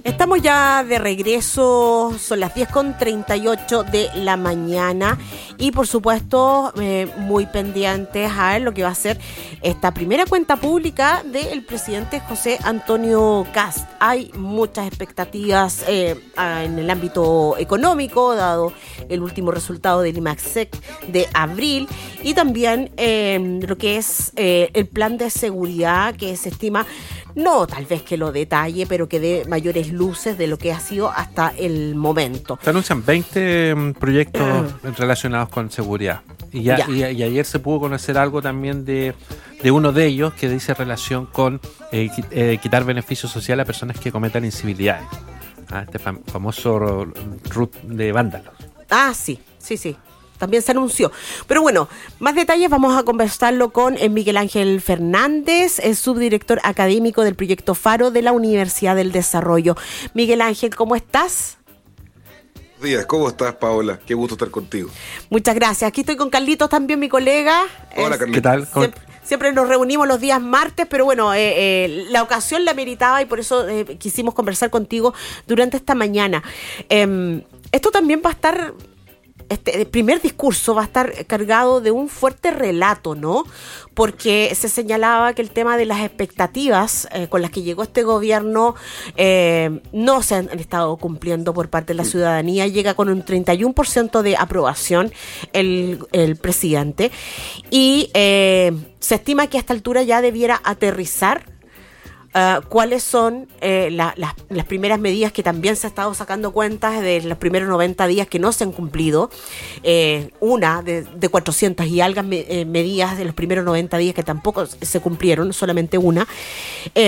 Estamos ya de regreso, son las 10:38 de la mañana y por supuesto muy pendientes a lo que va a ser esta primera cuenta pública del presidente José Antonio Kast. Hay muchas expectativas en el ámbito económico, dado el último resultado del IMACSEC de abril, y también lo que es el plan de seguridad que se estima, no tal vez que lo detalle, pero que dé mayores luces de lo que ha sido hasta el momento. Se anuncian 20 proyectos relacionados con seguridad. Y ayer se pudo conocer algo también de uno de ellos que dice relación con quitar beneficios sociales a personas que cometan incivilidades. Este famoso RUT de vándalos. Sí. También se anunció. Pero bueno, más detalles vamos a conversarlo con Miguel Ángel Fernández, el subdirector académico del proyecto Faro de la Universidad del Desarrollo. Miguel Ángel, ¿cómo estás? Buenos días, ¿cómo estás, Paola? Qué gusto estar contigo. Muchas gracias. Aquí estoy con Carlitos también, mi colega. Hola, Carlitos. ¿Qué tal? Siempre nos reunimos los días martes, pero bueno, la ocasión la meritaba y por eso quisimos conversar contigo durante esta mañana. Esto también va a estar... el primer discurso va a estar cargado de un fuerte relato, ¿no? Porque se señalaba que el tema de las expectativas con las que llegó este gobierno no se han estado cumpliendo por parte de la ciudadanía. Llega con un 31% de aprobación el presidente y se estima que a esta altura ya debiera aterrizar cuáles son las primeras medidas que también se ha estado sacando cuentas de los primeros 90 días que no se han cumplido, una de 400 y algo medidas de los primeros 90 días que tampoco se cumplieron, solamente una,